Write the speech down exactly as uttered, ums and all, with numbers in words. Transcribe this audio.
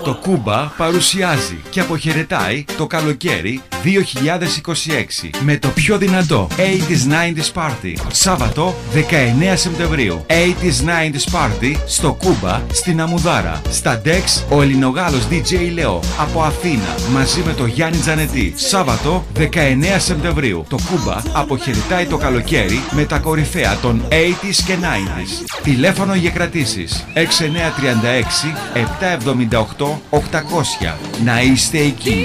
Το Κούμπα παρουσιάζει και αποχαιρετάει το καλοκαίρι δύο χιλιάδες είκοσι έξι με το πιο δυνατό ογδόντα ενενήντα Party. Σάββατο δεκαεννέα Σεπτεμβρίου. ογδόντα ενενήντα Party στο Κούμπα στην Αμουδάρα. Στα Dex ο Ελληνογάλος ντι τζέι Leo από Αθήνα μαζί με το Γιάννη Τζανετή. Σάββατο δεκαεννέα Σεπτεμβρίου. Το Κούμπα αποχαιρετάει το καλοκαίρι με τα κορυφαία των ογδόντα και ενενήντα. Τηλέφωνο για κρατήσεις έξι εννιά τρία έξι επτά εβδομήντα οκτώ οκτακόσια. Να είστε εκεί.